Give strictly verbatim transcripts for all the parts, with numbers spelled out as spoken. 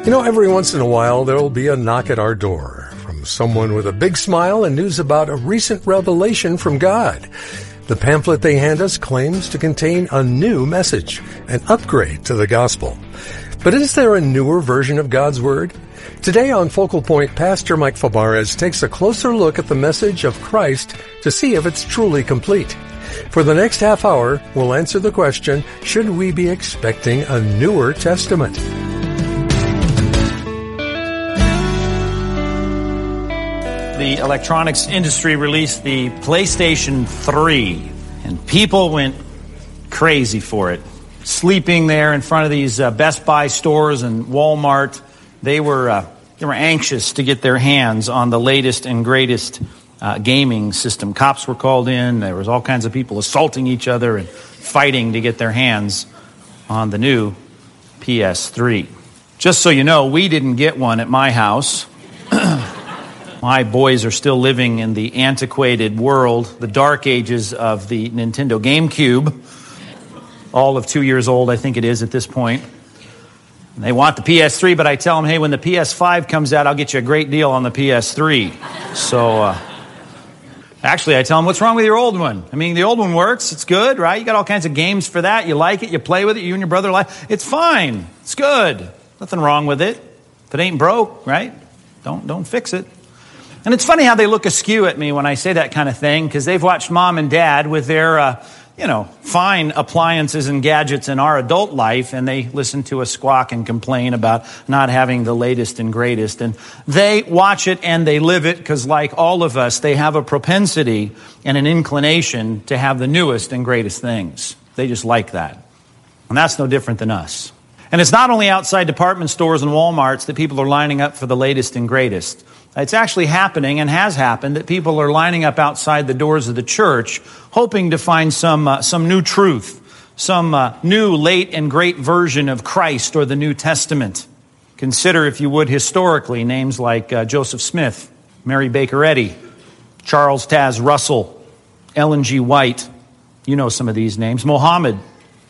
You know, every once in a while, there'll be a knock at our door from someone with a big smile and news about a recent revelation from God. The pamphlet they hand us claims to contain a new message, an upgrade to the gospel. But is there a newer version of God's Word? Today on Focal Point, Pastor Mike Fabarez takes a closer look at the message of Christ to see if it's truly complete. For the next half hour, we'll answer the question, should we be expecting a newer testament? The electronics industry released the PlayStation three, and people went crazy for it. Sleeping there in front of these uh, Best Buy stores and Walmart, they were uh, they were anxious to get their hands on the latest and greatest uh, gaming system. Cops were called in. There was all kinds of people assaulting each other and fighting to get their hands on the new P S three. Just so you know, we didn't get one at my house. My boys are still living in the antiquated world, the dark ages of the Nintendo GameCube. All of two years old, I think it is at this point. And they want the P S three, but I tell them, hey, when the P S five comes out, I'll get you a great deal on the P S three. So, uh, actually, I tell them, what's wrong with your old one? I mean, the old one works. It's good, right? You got all kinds of games for that. You like it. You play with it. You and your brother like it. It's fine. It's good. Nothing wrong with it. If it ain't broke, right? Don't don't fix it. And it's funny how they look askew at me when I say that kind of thing, because they've watched mom and dad with their, uh, you know, fine appliances and gadgets in our adult life, and they listen to us squawk and complain about not having the latest and greatest. And they watch it and they live it, because like all of us, they have a propensity and an inclination to have the newest and greatest things. They just like that. And that's no different than us. And it's not only outside department stores and Walmarts that people are lining up for the latest and greatest. It's actually happening and has happened that people are lining up outside the doors of the church hoping to find some uh, some new truth, some uh, new late and great version of Christ or the New Testament. Consider, if you would, historically, names like uh, Joseph Smith, Mary Baker Eddy, Charles Taz Russell, Ellen G. White. You know some of these names. Mohammed,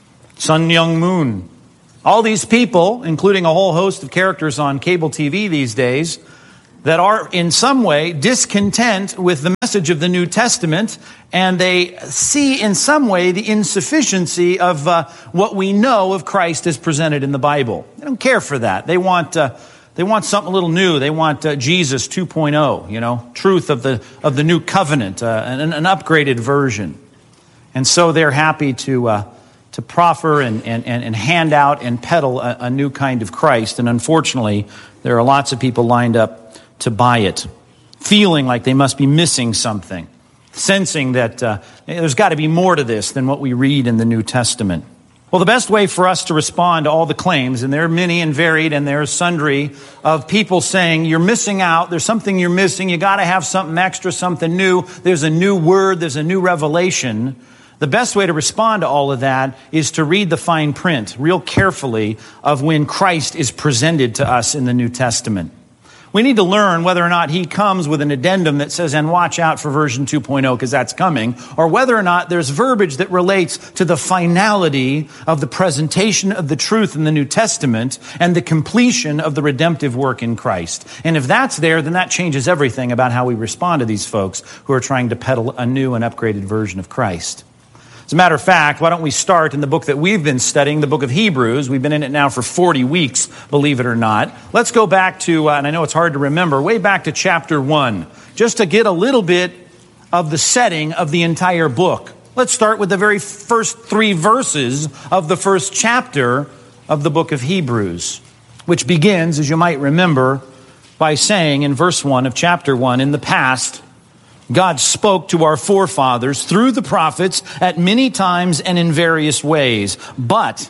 Sun Myung Moon. All these people, including a whole host of characters on cable T V these days, that are in some way discontent with the message of the New Testament, and they see in some way the insufficiency of uh, what we know of Christ as presented in the Bible. They don't care for that. They want uh, they want something a little new. They want uh, Jesus two point oh, you know, truth of the of the new covenant, uh, an, an upgraded version. And so they're happy to uh, to proffer and, and, and hand out and peddle a, a new kind of Christ. And unfortunately, there are lots of people lined up to buy it, feeling like they must be missing something, sensing that uh, there's got to be more to this than what we read in the New Testament. Well, the best way for us to respond to all the claims, and there are many and varied, and there are sundry of people saying, you're missing out, there's something you're missing, you got to have something extra, something new, there's a new word, there's a new revelation. The best way to respond to all of that is to read the fine print real carefully of when Christ is presented to us in the New Testament. We need to learn whether or not he comes with an addendum that says, and watch out for version two point oh, because that's coming, or whether or not there's verbiage that relates to the finality of the presentation of the truth in the New Testament and the completion of the redemptive work in Christ. And if that's there, then that changes everything about how we respond to these folks who are trying to peddle a new and upgraded version of Christ. As a matter of fact, why don't we start in the book that we've been studying, the book of Hebrews. We've been in it now for forty weeks, believe it or not. Let's go back to, uh, and I know it's hard to remember, way back to chapter one, just to get a little bit of the setting of the entire book. Let's start with the very first three verses of the first chapter of the book of Hebrews, which begins, as you might remember, by saying in verse one of chapter one, in the past, God spoke to our forefathers through the prophets at many times and in various ways. But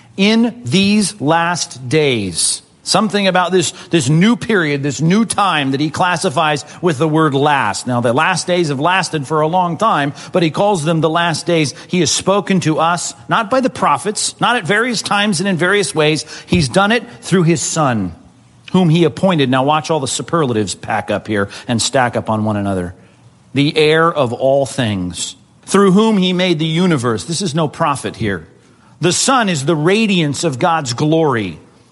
in these last days, something about this, this new period, this new time that he classifies with the word last. Now, the last days have lasted for a long time, but he calls them the last days. He has spoken to us, not by the prophets, not at various times and in various ways. He's done it through his Son, whom he appointed. Now watch all the superlatives pack up here and stack up on one another. The heir of all things, through whom he made the universe. This is no prophet here. The Son is the radiance of God's glory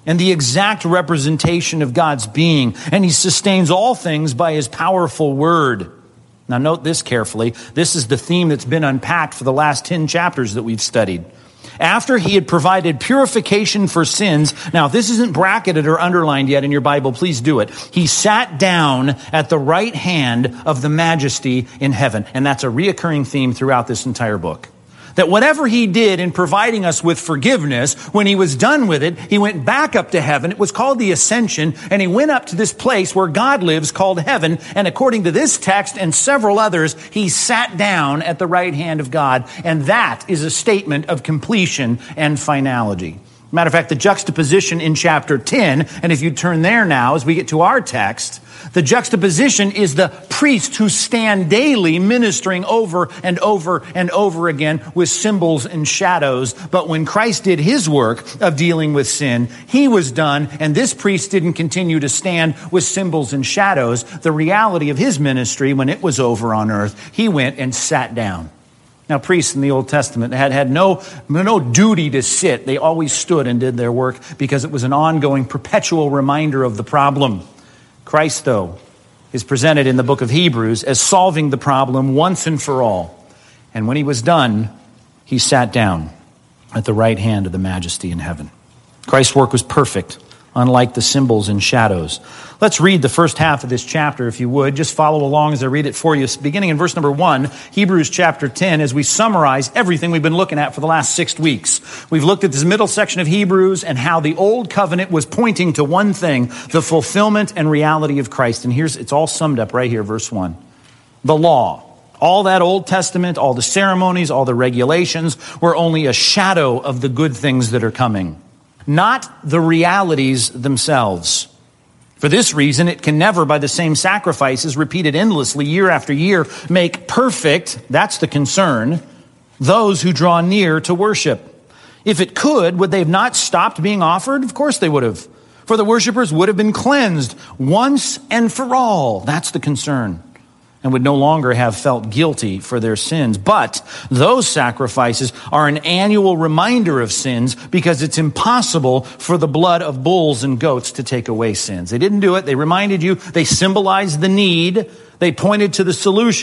and the exact representation of God's being, and he sustains all things by his powerful word. Now note this carefully. This is the theme that's been unpacked for the last ten chapters that we've studied. After he had provided purification for sins, now if this isn't bracketed or underlined yet in your Bible, please do it. He sat down at the right hand of the majesty in heaven. And that's a reoccurring theme throughout this entire book. That whatever he did in providing us with forgiveness, when he was done with it, he went back up to heaven. It was called the ascension, and he went up to this place where God lives called heaven. And according to this text and several others, he sat down at the right hand of God. And that is a statement of completion and finality. Matter of fact, the juxtaposition in chapter ten, and if you turn there now as we get to our text, the juxtaposition is the priests who stand daily ministering over and over and over again with symbols and shadows. But when Christ did his work of dealing with sin, he was done, and this priest didn't continue to stand with symbols and shadows. The reality of his ministry, when it was over on earth, he went and sat down. Now, priests in the Old Testament had had no, no duty to sit. They always stood and did their work because it was an ongoing, perpetual reminder of the problem. Christ, though, is presented in the book of Hebrews as solving the problem once and for all. And when he was done, he sat down at the right hand of the majesty in heaven. Christ's work was perfect, unlike the symbols and shadows. Let's read the first half of this chapter, if you would. Just follow along as I read it for you. Beginning in verse number one, Hebrews chapter ten, as we summarize everything we've been looking at for the last six weeks. We've looked at this middle section of Hebrews and how the old covenant was pointing to one thing, the fulfillment and reality of Christ. And here's, it's all summed up right here, verse one. The law. All that Old Testament, all the ceremonies, all the regulations were only a shadow of the good things that are coming, not the realities themselves. For this reason, it can never, by the same sacrifices repeated endlessly year after year, make perfect, that's the concern, those who draw near to worship. If it could, would they have not stopped being offered? Of course they would have. For the worshipers would have been cleansed once and for all. That's the concern. And would no longer have felt guilty for their sins. But those sacrifices are an annual reminder of sins because it's impossible for the blood of bulls and goats to take away sins. They didn't do it. They reminded you. They symbolized the need. They pointed to the solution.